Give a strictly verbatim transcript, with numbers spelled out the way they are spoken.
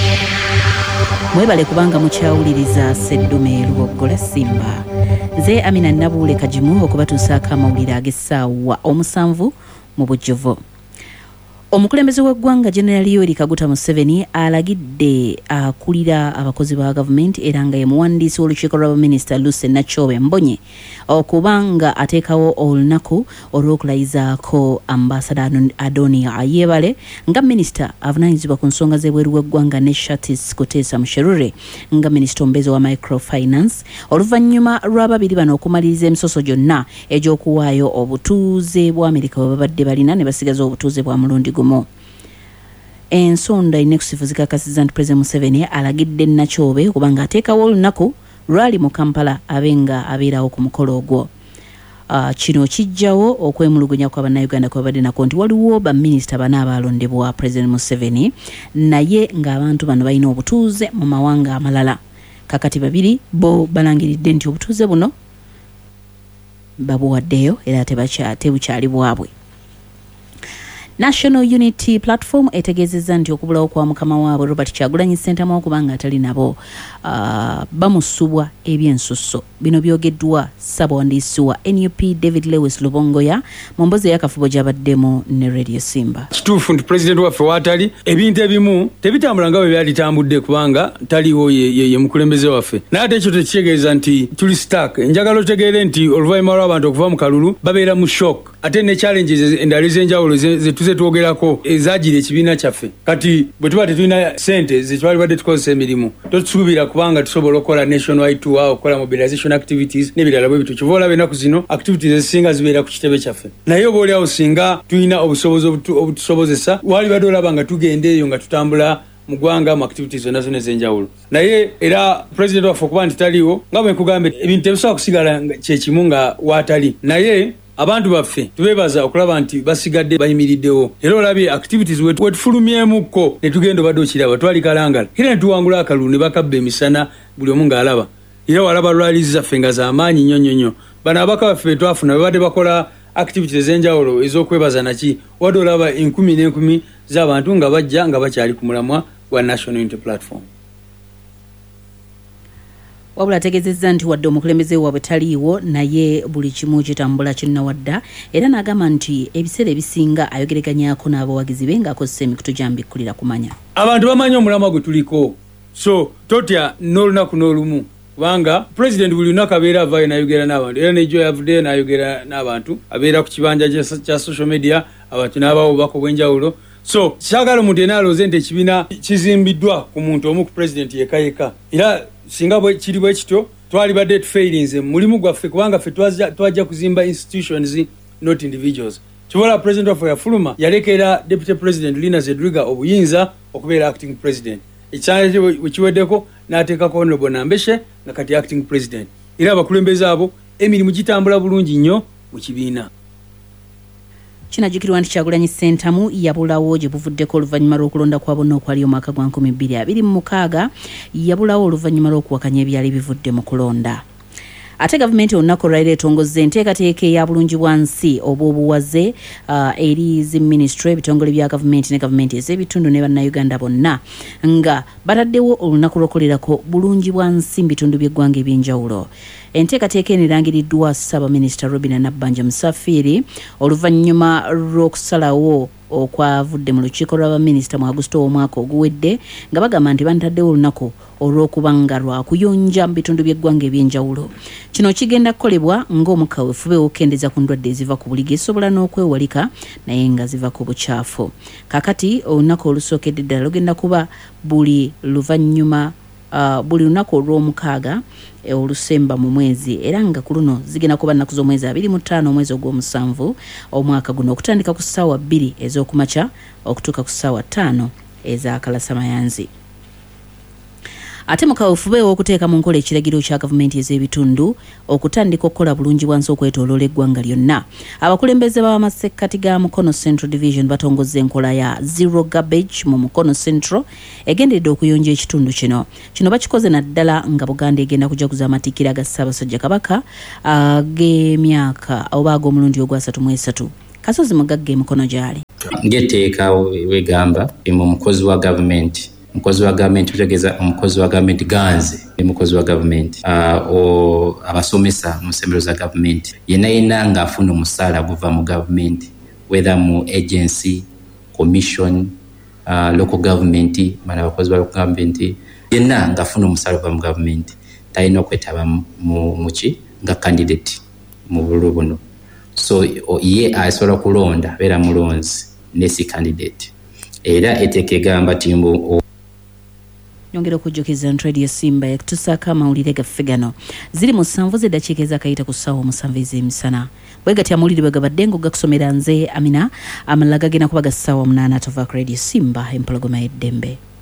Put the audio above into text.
Mwebale kubanga mukyawuliriza Sseddume Lubogola Simba. Nze Amina Nabuule Kajimu okubatuusaako amawulire ag'essaawa omusanvu mu bujjuvu. Omukulembeze w'eggwanga General Yoweri Kaguta Museveni alagidde akulira abakozi ba gavumenti era nga ye muwandiisi w'olukiiko lw'abaminisita Lucy Nachobe Mbonye okubanga ateekawo olunaku olw'okulayizaako ambasada Adonia Ayebale nga minisita avunaanyizibwa ku nsonga z'ebweru w'eggwanga ne Shatis Kuteesa Musherure nga minisita omubeezi wa microfinance oluvannyuma lw'ababiri bano okumaliriza emisoso gyonna egy'okuwaayo obutuuze bwa Amerika bwe babadde balina ne basigaza obutuuze bwa mulundi gumu. Ensonda inekusifu zikakasiza nti President Museveni alagidde Nachobe kubanga ateekawo olunaku lwali mu Kampala abenga abeerawo ku mukolo ogwo. Uh, kino kijjawo okwemulugunya kwa bannayuganda kwe badde nako nti waliwo baminisita bana abalondebwa President Museveni naye ng'abantu bano balina obutuuze mu mawanga amalala. Kakati babiri bo balangiridde nti obutuuze buno babuwaddeyo era tebukyali bwabwe. National Unity Platform etegezezza nti okubulawo kwa mukama waabwe Robert Kyagulanyi Ssentamu okubanga atali nabo uh, bamusubwa ebyensusso. Bino byogeddwa ssaabawandiisi wa N U P David Lewis Lubongoya mu mbozi y'akafubo gy'abaddemu ne Radio Simba. Kituufu nti President waffe waatali ebintu ebimu tebitambula nga bwe byalitambudde kubanga taliwo ye, ye, ye mukulembeze waffe. Naye ate ekyo tekitegeeza nti tuli stuck. Njagala otegeere nti oluvannyuma lw'abantu okuva mu kalulu babeera mu shock. Ate ne challenges endala ez'enjawulo ze tuze twogerako ezagira ekibiina kyaffe. Kati bwe tuba tetulina ssente ze twalibadde tukozesa emirimu totusuubira kubanga tusobola okukola nationwide tour okukola mobilization activities n'ebirala bwe bitu. Kyova olaba ennaku zino activities ezisinga zibeera ku kitebe kyaffe. Naye oba oliawo singa tulina obusobozi obutusobozesa walibadde olaba nga tugenda eyo nga tutambula mu ggwanga mu activities zonna zonna ez'enjawulo. Naye era president waffe okuba nti taliwo nga bwe nkugambye ebintu tebisobola kusigala kyekimu nga waatali. Naye abantu baffe tubebaza okulaba nti basigadde bayimiriddewo era olabye activities wetufulumyemukko ne tugenda obadde okiraba twali kalangala era ne tuwangula akalulu ne bakabba emisana buli omu ng'alaba era walaba lwalizi zaffe nga z'amaanyi nnyo nnyo nnyo. Bano abaka baffe betwafuna bebadde bakola activities ez'enjawulo ez'okwebaza naki wadde olaba enkumi n'enkumi z'abantu nga bajja nga bakyali ku mulamwa gwa National Unity Platform. Wabula ategezezza nti wadde omukulembeze waabwe taliiwo naye buli kimu kitambula kinnawadda era n'agamba nti ebiseera ebisinga ayogereganyaako n'abawagizi be ng'akozesa emikutu gyambikkulira kumanya. Abantu bamanyi omulamwa gwe tuliko so totya n'olunaku n'olumu kubanga president buli lunaku abeera avaayo n'ayogera n'abantu era n'ejjo yavuddeyo n'ayogera n'abantu abeera ku kibanja kya social media abantu n'abawo obubaka obw'enjawulo. So kyagala omuntu yenna alowooze nti ekibiina kizimbiddwa ku muntu omu ku president yekka yekka era singa bwe kiri bwe kityo twalibadde tufairinze mulimu gwaffe kubanga ffe twajja kuzimba institutions not individuals. Kibola president waffe yafuluma yalekera deputy president Lina Zedriga obuyinza okubeera acting president. Ekyanja wekiweddeko n'ateekako Honorable Nambeshe nga kati acting president. Era abakulembeze abo emirimu gitambula bulungi nnyo mu kibiina. Kinajjukirwa nti Kyagulanyi Ssentamu yabulawo gye buvuddeko oluvannyuma lw'okulonda kwa bonna okwali omwaka gwa nkumi bbiri abiri mu mukaaga yabulawo oluvannyuma lw'okuwakanya ebyali bivudde mu kulonda. Ate gavumenti olunaku olwaliro etongozza enteekateeka eya bulungibwansi oba obuwaze uh, eri zi ministry ebitongole bya gavumenti ne gavumenti ez'ebitundu ne bannayuganda bonna nga bataddewo olunaku lw'okukolerako bulungibwansi mu bitundu by'eggwanga eby'enjawulo. Enteekateeka eno erangiriddwa Ssaabaminisita Robinah Nabbanja Musafiri oluvannyuma lw'okusalawo okwavudde mu lukiiko lw'abaminisita mu Agusto omwaka oguwedde nga bagamba nti bantaddewo olunaku olw'okubanga lwakuyonja mu bitundu by'eggwanga eby'enjawulo. Kino kigenda kukolebwa ng'omukaweefube okukendeza ku ndwadde eziva ku buliga esobola n'okwewalika naye nga ziva ku bukyafu. Kakati olunaku olusookedde ddala lugenda kuba buli luvannyuma uh, buli lunaku olw'omukaaga olusemba mu mwezi era nga ku luno zigenda kuba nnaku z'omwezi abiri mu ttaano omwezi ogw'omusanvu omwaka guno okutandika ku ssaawa bbiri ez'okumakya okutuuka ku ssaawa ttaano ez'akalasamayanzi. Ate mukaweefube w'okuteeka mu nkola ekiragiro kya gavumenti ez'ebitundu okutandika okukola bulungibwansi okwetooloola eggwanga lyonna. Abakulembeze b'amasekkati ga Mukono Central Division batongozza enkola ya Zero Garbage mu Mukono Central egenderedde okuyonja ekitundu kino. Kino bakikoze naddala nga Buganda egenda kujaguza amatikkira ga Ssaabasajja Kabaka ag'emyaka oba ag'omulundi ogwasatu mu esatu. Kasozi mugagga e Mukono gy'ali. Ng'etteeka wegamba mu mukozi wa gavumenti mukozi wa gavumenti tutegeeza omukozi wa gavumenti ganze ne mukozi wa gavumenti uh, o abasomesa mu ssomero za gavumenti yenna yenna ng'afuna omusaala guva mu gavumenti whether mu agency commission uh, local government mana abakozi ba local government yenna ng'afuna omusaala guva mu gavumenti talina okwetaba mu ki nga candidate mu bululu buno so ye asobola kulonda beera mulonzi ne si candidate era eteeka egamba timbo nyongera okujjukiza nti radio Simba yakutusaako amawulire gaffe gano ziri mu ssanvu z'eddakiika ezakayita ku ssaawa omusanvu ez'emisana bwe gati amawulire bwe gabadde ng'ogakusomera nze Amina amalala gagenda kuba ga ssaawa munaana atova ku radio Simba empologoma y'eddembe.